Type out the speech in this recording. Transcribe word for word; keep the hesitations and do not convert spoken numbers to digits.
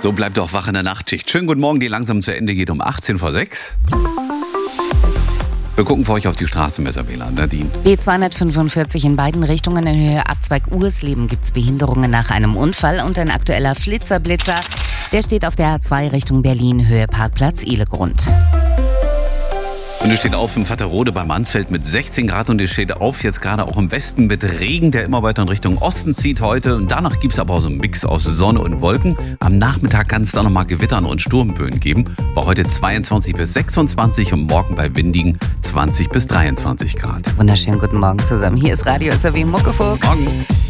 So bleibt doch wach in der Nachtschicht. Schönen guten Morgen, die langsam zu Ende geht um achtzehn vor sechs. Wir gucken für euch auf die Straßenmesser, W L A N. Nadine. B zweihundertfünfundvierzig in beiden Richtungen in Höhe Abzweig Ursleben gibt es Behinderungen nach einem Unfall und ein aktueller Flitzerblitzer. Der steht auf der A zwei Richtung Berlin, Höhe Parkplatz Ihlegrund. Und es steht auf im Vaterrode bei Mansfeld mit sechzehn Grad und es steht auf jetzt gerade auch im Westen mit Regen, der immer weiter in Richtung Osten zieht heute. Und danach gibt es aber auch so einen Mix aus Sonne und Wolken. Am Nachmittag kann es dann nochmal Gewittern und Sturmböen geben. Bei heute zweiundzwanzig bis sechsundzwanzig und morgen bei windigen zwanzig bis dreiundzwanzig Grad. Wunderschönen guten Morgen zusammen. Hier ist Radio S R W Muckefuck. Morgen.